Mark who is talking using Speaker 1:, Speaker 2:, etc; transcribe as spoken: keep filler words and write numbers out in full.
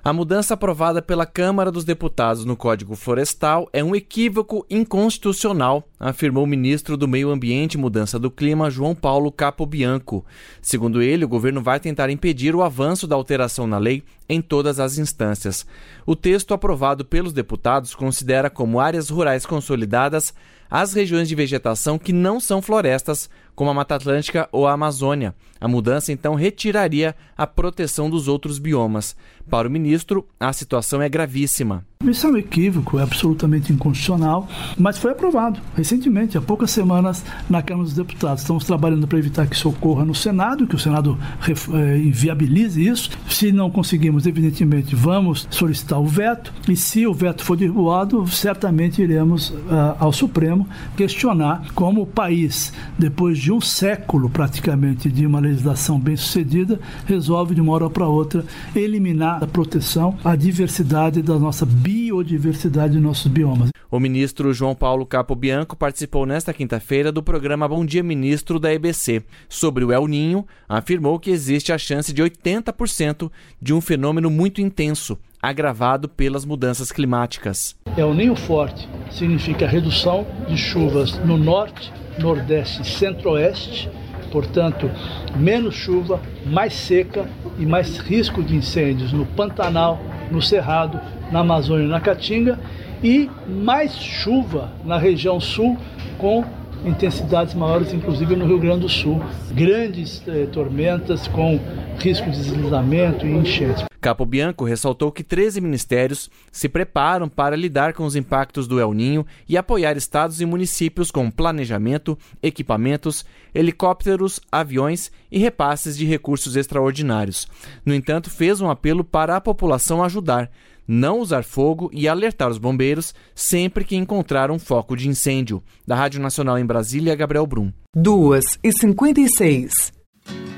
Speaker 1: A mudança aprovada pela Câmara dos Deputados no Código Florestal é um equívoco inconstitucional, afirmou o ministro do Meio Ambiente e Mudança do Clima, João Paulo Capobianco. Segundo ele, o governo vai tentar impedir o avanço da alteração na lei em todas as instâncias. O texto aprovado pelos deputados considera como áreas rurais consolidadas as regiões de vegetação que não são florestas, como a Mata Atlântica ou a Amazônia. A mudança, então, retiraria a proteção dos outros biomas. Para o ministro, a situação é gravíssima.
Speaker 2: Isso é um equívoco, é absolutamente inconstitucional, mas foi aprovado recentemente, há poucas semanas, na Câmara dos Deputados. Estamos trabalhando para evitar que isso ocorra no Senado, que o Senado eh, inviabilize isso. Se não conseguimos, evidentemente, vamos solicitar o veto, e se o veto for derrubado, certamente iremos uh, ao Supremo questionar como o país, depois de um século praticamente de uma legislação bem-sucedida, resolve de uma hora para outra eliminar a proteção, a diversidade da nossa biodiversidade de nossos biomas.
Speaker 1: O ministro João Paulo Capobianco participou nesta quinta-feira do programa Bom Dia Ministro da E B C. Sobre o El Niño, afirmou que existe a chance de oitenta por cento de um fenômeno muito intenso, agravado pelas mudanças climáticas.
Speaker 2: El Niño forte significa redução de chuvas no norte, nordeste e centro-oeste, portanto, menos chuva, mais seca e mais risco de incêndios no Pantanal, no Cerrado, na Amazônia e na Caatinga, e mais chuva na região sul, com intensidades maiores, inclusive no Rio Grande do Sul. Grandes eh, tormentas com risco de deslizamento e enchentes.
Speaker 1: Capobianco ressaltou que treze ministérios se preparam para lidar com os impactos do El Niño e apoiar estados e municípios com planejamento, equipamentos, helicópteros, aviões e repasses de recursos extraordinários. No entanto, fez um apelo para a população ajudar, não usar fogo e alertar os bombeiros sempre que encontrar um foco de incêndio. Da Rádio Nacional em Brasília, Gabriel Brum.
Speaker 3: duas e cinquenta e seis.